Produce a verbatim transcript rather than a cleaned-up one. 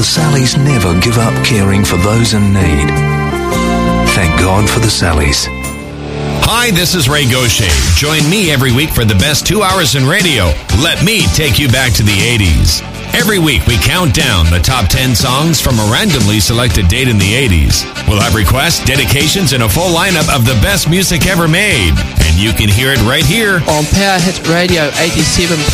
The Sallys never give up caring for those in need. Thank God for the Sallys. Hi, this is Ray Gaucher. Join me every week for the best two hours in radio. Let me take you back to the eighties. Every week we count down the top ten songs from a randomly selected date in the eighties. We'll have requests, dedications, and a full lineup of the best music ever made. And you can hear it right here on Power Hit Radio eighty-seven.